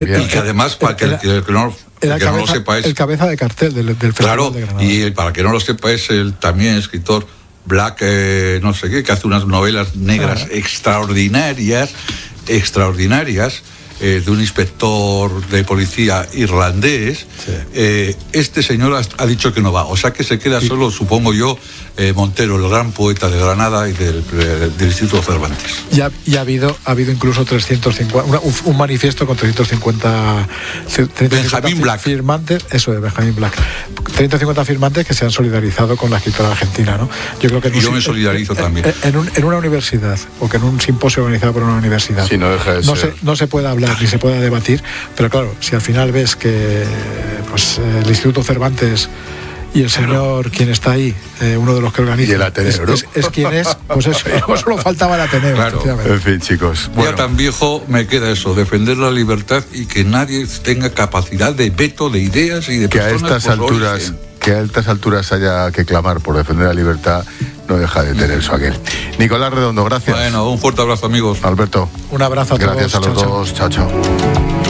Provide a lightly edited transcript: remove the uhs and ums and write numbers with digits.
Y que además, para que no lo sepa, es el cabeza de cartel del Festival de Granada. Y para que no lo sepa, es el también escritor Black, no sé qué, que hace unas novelas negras extraordinarias, de un inspector de policía irlandés. Sí. Este señor ha dicho que no va, o sea que se queda solo, supongo yo, Montero, el gran poeta de Granada y del Instituto Cervantes. Y ha habido incluso 350, un manifiesto con 350 Benjamin Black. Firmantes, eso de Benjamin Black. 350 firmantes que se han solidarizado con la escritora argentina, ¿no? Yo creo que yo me solidarizo también. En una universidad, o que en un simposio organizado por una universidad. Sí, no deja de ser. No se puede hablar ni se puede debatir, pero claro, si al final ves que el Instituto Cervantes y el señor, quien está ahí, uno de los que organiza, y el Ateneo, ¿no? es quien es, pues eso, solo faltaba el Ateneo. Claro. En fin, chicos. Bueno. Ya tan viejo me queda eso, defender la libertad y que nadie tenga capacidad de veto de ideas y de que personas. Que a estas alturas haya que clamar por defender la libertad no deja de tener su aquel. Nicolás Redondo, gracias. Bueno, un fuerte abrazo, amigos. Alberto. Un abrazo a todos. Gracias a los dos. Chao.